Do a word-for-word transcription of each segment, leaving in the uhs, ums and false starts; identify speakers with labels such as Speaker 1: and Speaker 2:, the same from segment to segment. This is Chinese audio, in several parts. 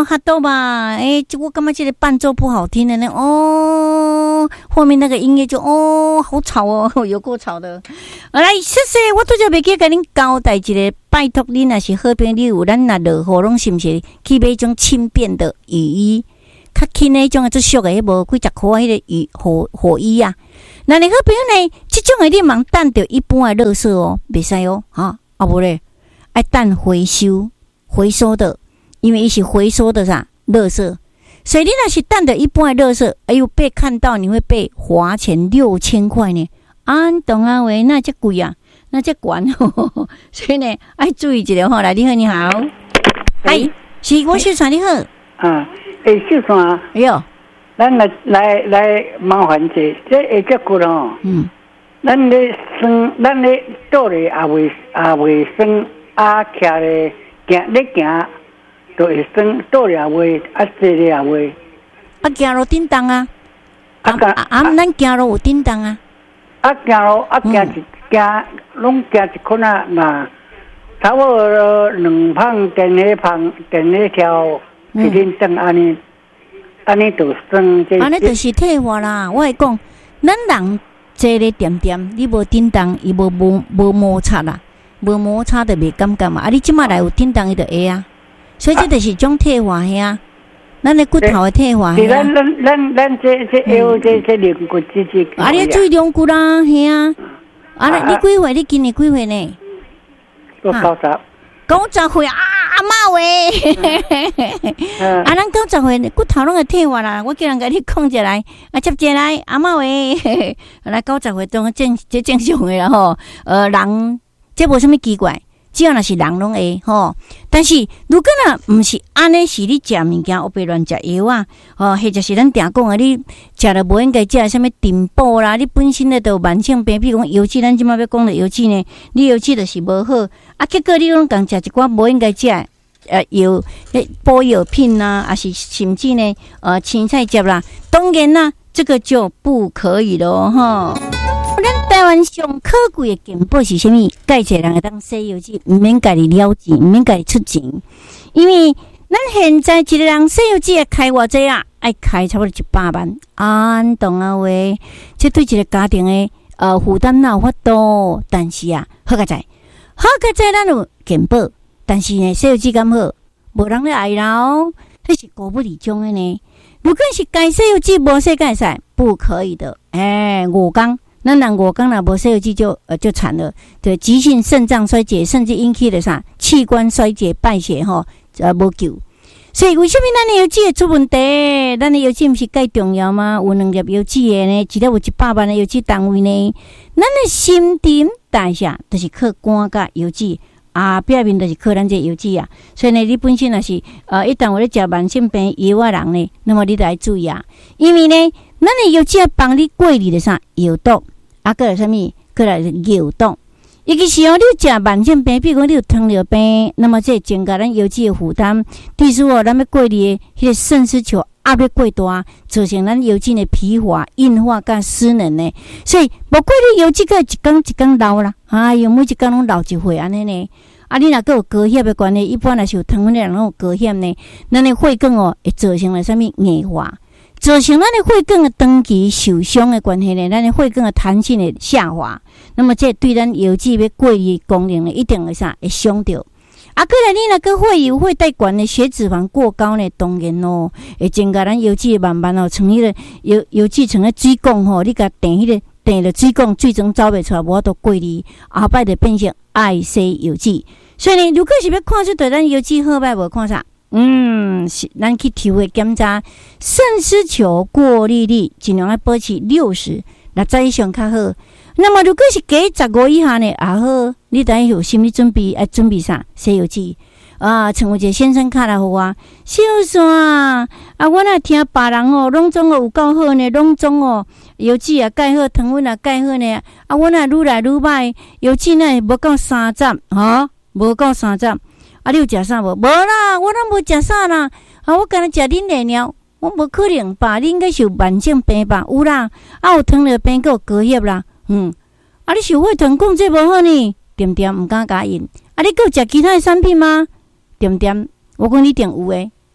Speaker 1: 哈豆吧？哎，我干嘛觉得伴奏不好听的呢？哦，后面那个音乐就哦，好吵哦，有够吵的。来，谢谢，我拄则袂记甲恁交代一个，拜托恁若是好朋友，有咱若落雨，拢是毋是去买种轻便的雨衣？较轻的迄种最俗的，迄无几十块迄个雨雨雨衣啊。那你好朋友呢？这种的你茫等着一般的垃圾哦，袂使哦，哈啊无咧，爱等回收回收的，因为伊是回收的啥垃圾，所以你若是等着一般的垃圾，哎呦被看到你会被罚钱六千块呢。啊，懂啊喂，那这贵啊，那这管哦，所以呢爱注意一下吼。来，你好，你好，哎，是我秀传你好，
Speaker 2: 啊，哎，秀传，
Speaker 1: 哎呦。
Speaker 2: 咱来来来麻烦者，这下只句咯。嗯，咱咧生，咱咧倒咧也未也未生，啊，徛咧行咧行，就会生倒咧也未，啊，坐咧也未。
Speaker 1: 啊，行路叮当啊！啊啊啊！咱行路有叮当啊！
Speaker 2: 啊，行路啊，行一行，拢行一困啊嘛，差不多两磅电火磅电火条，一天等安尼。安尼就算，
Speaker 1: 安尼就是退化啦。我会讲，咱人坐咧点点，你无叮当，伊无无无摩擦啦，无摩擦就袂感觉嘛。啊，你即马来有叮当，伊就会啊。所以这就是种退化呀，咱的骨头的退化呀。
Speaker 2: 咱咱咱咱这这腰这这肋骨这这。
Speaker 1: 啊，你注意两骨啦，系啊。啊，你几岁？你今年几岁呢？
Speaker 2: 我九十。
Speaker 1: 九十岁啊，阿嬷喂！啊，咱九十岁骨头拢会退化啦。我叫人甲你控制来，啊，接者来，阿嬷喂！来九十岁当正这正常的啦吼。呃，人这无啥物奇怪，只要若是人拢会吼。但是如果若毋是安尼，是你食物件，黑白乱食药啊，哦，或者是咱定讲的，你食了无应该食什么顶补啦，你本身咧都慢性病，比如讲油脂，咱即马要讲的油脂呢，你油脂就是无好。啊，结果你拢共食一寡无应该食，呃，药、补药品呐、啊，还是甚至呢，呃，青菜汁啦，当然啦，这个就不可以咯，哈。咱台湾上可贵的健保是啥物？介济人会当洗油脂，毋免家己了钱，毋免家己出钱，因为咱现在一个人洗油脂要开偌济啊？爱开差不多一百万，安懂啊喂？这对一个家庭的呃负担哪有法度？但是啊，好个在。好个在咱有健保，但是呢，洗油脂敢好，无人咧爱啦哦，迄是国不理中的呢。如果是该洗油脂无洗该使，不可以的。哎，五缸，咱人五缸若无洗油脂就呃就惨了，对，急性肾脏衰竭，甚至引起的啥器官衰竭、败血吼，呃无救。所以为什么咱的油脂会出问题？咱的油脂毋是介重要吗？有两粒油脂的呢，一粒有一百万的油脂单位呢。咱的新陈代谢就是靠肝甲油脂，啊，表面就是靠咱这油脂啊。所以呢，你本身若是呃，一旦有咧食慢性病药啊人呢，那么你得要注意啊，因为呢，咱的油脂要帮你过滤的啥药毒，啊，个来啥物，个来药毒。尤其是哦，你有食慢性病，比如讲你有糖尿病，那么这增加咱油脂的负担。第四哦，咱要过滤的迄个肾丝球压力过大，造成咱油脂的疲乏、硬化甲失能呢。所以无过滤油脂个一天一天老啦，哎哟，每一天拢老一岁安尼呢。啊，你若个有高血的关系，一般若是有糖分的人拢有高血呢，咱的血管哦会造成了啥物硬化。造成咱的血管的长期受伤的关系呢，咱的血管的弹性的下滑，那么这对咱油脂要过滤功能呢，一定会啥会伤到。啊，过来你若个血油血带管的血脂肪过高呢，当然咯，会增加咱油脂慢慢哦，从迄个油油脂从个水管吼，你甲电迄个电了水管水总走袂出来，无法度过滤，后摆就变成爱洗油脂。所以呢，如果是要看出对咱油脂好歹无看啥？嗯，是咱去体会检查肾丝球过滤率，尽量要保持六十，六十以上较好。那么如果是加十五以下呢，也好，你等有心理准备，要准备啥？洗油脂啊，成为一个先生卡来互我，小山啊，啊，我若听别人哦，拢总哦有够好呢，拢总哦油脂也介好，糖分也介好呢，啊，我若愈来愈歹，油脂呢无够三十，哈，无够三十。啊，你有食啥无？无啦，我拢无食啥啦。啊，我干那食恁奶鸟，我无可能吧？你应该是有慢性病吧？有啦，啊有糖尿病，还有高血啦。嗯，啊你受血糖控制无好呢？点点唔敢甲因。啊，你还有食其他的产品吗？点点，我讲你定有诶。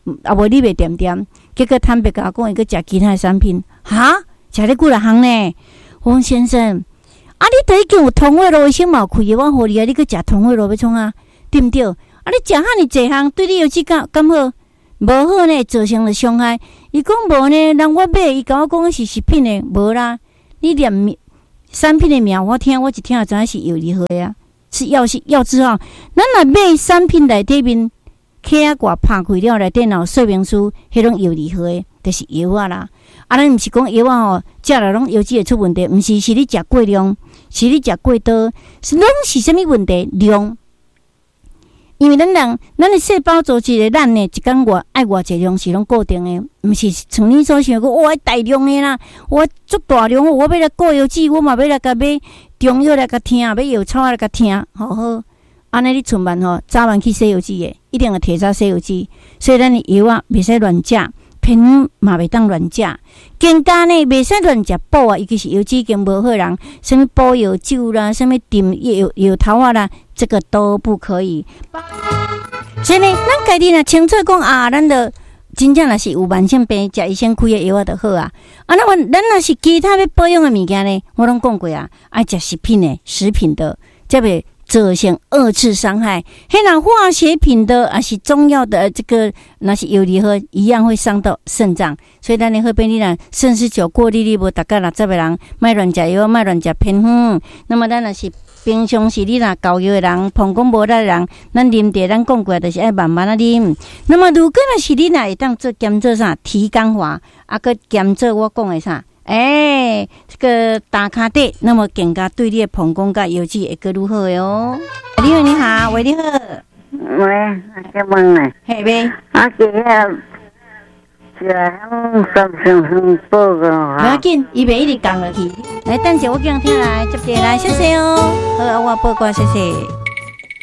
Speaker 1: 啊无你袂掂掂，结果坦白甲我讲，伊去食其他的产品，哈，食咧几若项呢？我讲先生，啊，你都已经有通话路卫生嘛开的，我互你啊，你去食通话路要创啊，对毋对？啊，你食遐尼济项，对你有质感敢好？无好呢，造成了伤害。伊讲无呢，人我买，伊甲我讲是食品的，无啦。你连产品的名我听，我一听就知影是药理货啊，是药是药字号。咱若买产品内底面刻仔挂拍开了内底有说明书，迄种药理货的，就是药啊啦。啊，咱毋是讲药啊吼，食了拢药质会出问题，毋是，是你食过量，是你食过多，是拢是啥物问题？量。因为咱人，咱的细胞组织的咱呢，一工外爱偌济量是拢固定的，毋是像你所想讲，我爱大量的啦，我足大量，我要来顾药剂，我嘛要来甲买中药来甲听，要药草来甲听，好好。安尼你出门吼，早晚去洗药剂的，一定要提早洗药剂。所以咱的药啊，袂使乱食，偏嘛袂当乱食。更加呢，袂使乱食补啊，尤其是药剂已经无好人，什么补药酒啦，什么炖药药头啊啦。这个都不可以，所以呢，咱家己若清楚讲啊，咱的真正若是有慢性病，食医生开的药就好啊。啊，那我咱若是其他要保养的物件呢，我拢讲过啊，爱食食品的、食品的，才袂造成二次伤害。迄若化学品的，还是中药的，这个那是药理喝一样会伤到肾脏。所以咱的好便利啦，肾是酒过滤率无达到六十的人，莫乱食药，莫乱食偏方。那么咱若是平常时你若交药的人，膀胱无力的人，咱啉茶咱讲过，就是爱慢慢啊啉。那么如果若是你若会当做兼做啥提肛化，啊个兼做我讲的啥，诶、欸，这个打卡底，那么更加对你的膀胱甲药质会更如何哟？你好，你好，喂，你好，
Speaker 3: 喂，结问嘞？
Speaker 1: 嘿呗，
Speaker 3: 啊，今日是响三声声报个哈。
Speaker 1: 不要紧，伊袂一直讲落去。来，等下我叫人听来接电来，谢谢哦。好，我报告，谢谢。